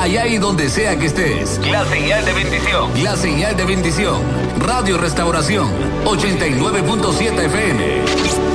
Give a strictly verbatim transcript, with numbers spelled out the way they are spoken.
allá y donde sea que estés. La señal de bendición. La señal de bendición. Radio Restauración, ochenta y nueve punto siete F M.